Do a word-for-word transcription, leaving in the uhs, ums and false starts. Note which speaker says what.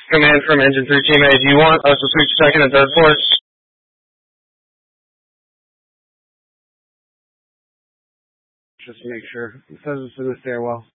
Speaker 1: Command from Engine three Team A. Do you want us to switch second and third force? Just to make sure. It says it's in the stairwell.